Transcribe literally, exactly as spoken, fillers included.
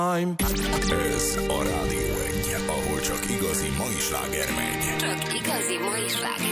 Ez a Rádió egy, ahol csak igazi mai sláger megy. Csak igazi mai sláger.